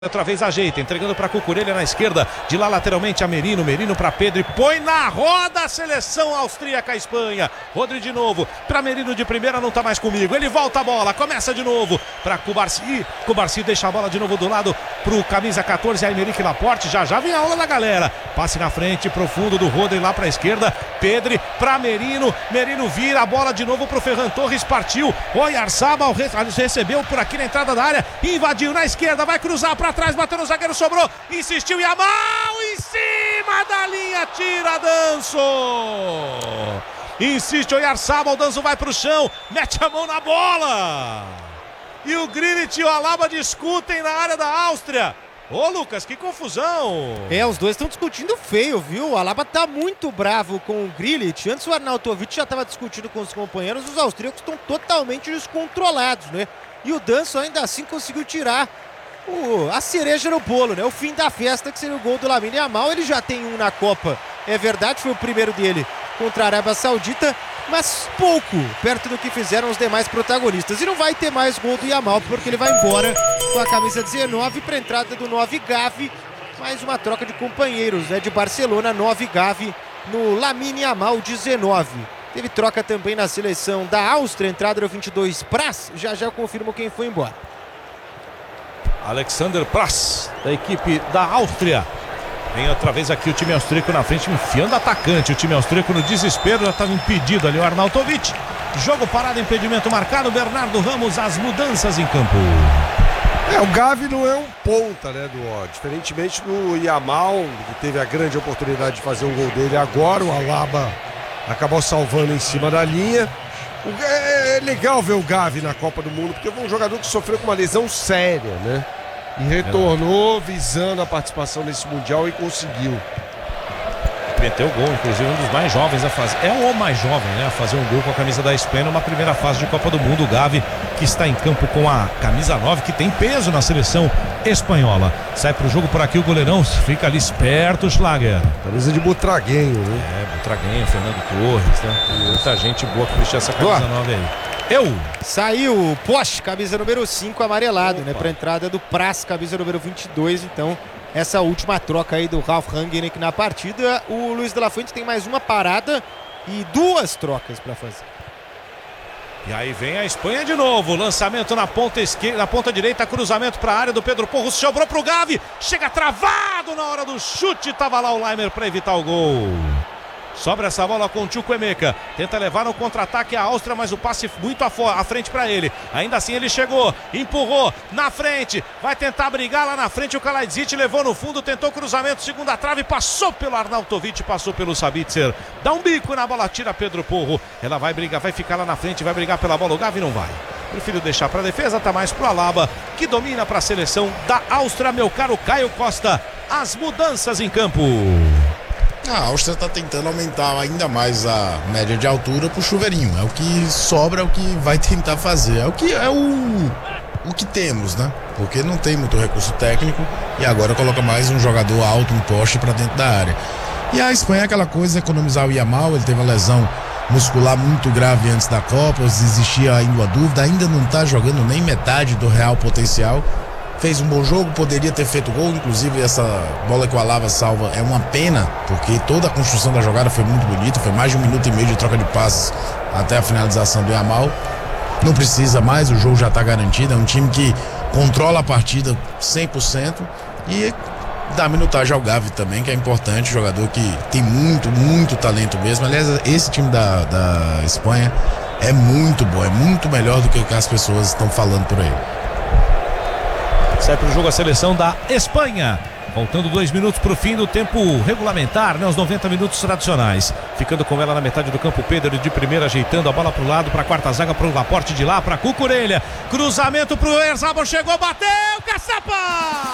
Outra vez ajeita, entregando para Cucurella na esquerda, de lá lateralmente a Merino para Pedro e põe na roda a seleção austríaca, a Espanha. Rodri de novo, para Merino de primeira, não tá mais comigo, ele volta a bola, começa de novo para Cubarsi deixa a bola de novo do lado pro camisa 14, Aymeric Laporte, já vem a aula da galera, passe na frente, profundo do Rodri lá para a esquerda, Pedro para Merino vira a bola de novo pro Ferran Torres, partiu, Oyarzabal recebeu por aqui na entrada da área, invadiu na esquerda, vai cruzar para atrás, bateu no zagueiro, sobrou, insistiu Yamal, em cima da linha, tira Danso. Insiste Oyarzabal, Danso vai pro chão, mete a mão na bola. E o Grealish e o Alaba discutem na área da Áustria. Ô Lucas, que confusão. Os dois estão discutindo feio, viu? O Alaba tá muito bravo com o Grealish. Antes o Arnautovic já estava discutindo com os companheiros. Os austríacos estão totalmente descontrolados, né? E o Danso ainda assim conseguiu tirar a cereja no bolo, né? O fim da festa, que seria o gol do Lamine Yamal. Ele já tem um na Copa, é verdade, foi o primeiro dele contra a Arábia Saudita, mas pouco perto do que fizeram os demais protagonistas. E não vai ter mais gol do Yamal, porque ele vai embora com a camisa 19 para a entrada do 9 Gavi. Mais uma troca de companheiros, né? De Barcelona, 9 Gavi no Lamine Yamal 19. Teve troca também na seleção da Áustria, entrada do 22 Pras. Já eu confirmo quem foi embora. Alexander Pras, da equipe da Áustria. Vem outra vez aqui o time austríaco na frente, enfiando atacante. O time austríaco no desespero, já estava impedido ali o Arnautovic. Jogo parado, impedimento marcado. Bernardo Ramos, as mudanças em campo. O Gavi não é um ponta, né, diferentemente do Yamal, que teve a grande oportunidade de fazer um gol dele agora. O Alaba acabou salvando em cima da linha. É legal ver o Gavi na Copa do Mundo, porque foi um jogador que sofreu com uma lesão séria, né? E retornou visando a participação nesse Mundial e conseguiu. Meteu o gol, inclusive um dos mais jovens a fazer. É o mais jovem, né? A fazer um gol com a camisa da Espanha numa primeira fase de Copa do Mundo. O Gavi, que está em campo com a camisa 9, que tem peso na seleção espanhola. Sai pro jogo por aqui o goleirão, fica ali esperto, Schlager. Camisa de Butraguenho, né? Butraguenho, Fernando Torres, né? Muita gente boa que vestiu essa camisa 9 aí. Saiu o Posch, camisa número 5, amarelado, né? Para entrada do Pras, camisa número 22. Então, essa última troca aí do Ralf Rangnick na partida. O Luiz de la Fuente tem mais uma parada e duas trocas para fazer. E aí vem a Espanha de novo, lançamento na ponta esquerda, na ponta direita, cruzamento para a área do Pedro Porro, sobrou pro Gavi, chega travado na hora do chute, tava lá o Laimer para evitar o gol. Sobra essa bola com o Chukwuemeka, tenta levar no contra-ataque a Áustria, mas o passe muito à frente para ele. Ainda assim ele chegou, empurrou na frente, vai tentar brigar lá na frente. O Kalajdzic levou no fundo, tentou cruzamento, segunda trave, passou pelo Arnautovic, passou pelo Sabitzer. Dá um bico na bola, tira Pedro Porro. Ela vai brigar, vai ficar lá na frente, vai brigar pela bola. O Gavi não vai. Prefiro deixar para a defesa, tá mais pro Alaba, que domina para a seleção da Áustria, meu caro Caio Costa. As mudanças em campo. A Áustria está tentando aumentar ainda mais a média de altura pro chuveirinho. É o que sobra, é o que vai tentar fazer. É o que temos, né? Porque não tem muito recurso técnico e agora coloca mais um jogador alto, um poste para dentro da área. E a Espanha é aquela coisa, economizar o Yamal. Ele teve uma lesão muscular muito grave antes da Copa, existia ainda a dúvida, ainda não está jogando nem metade do real potencial. Fez um bom jogo, poderia ter feito gol, inclusive essa bola que o Alaba salva é uma pena, porque toda a construção da jogada foi muito bonita, foi mais de 1 minuto e meio de troca de passes até a finalização do Yamal. Não precisa mais, o jogo já está garantido, é um time que controla a partida 100% e dá minutagem ao Gavi também, que é importante, jogador que tem muito talento mesmo. Aliás, esse time da Espanha é muito bom, é muito melhor do que o que as pessoas estão falando por aí. Sai para o jogo a seleção da Espanha. Faltando 2 minutos para o fim do tempo regulamentar, né? Os 90 minutos tradicionais. Ficando com ela na metade do campo, Pedro de primeira, ajeitando a bola para o lado, para a quarta zaga, para o Laporte de lá, para Cucurella. Cruzamento para o Oyarzabal, chegou, bateu, caçapa!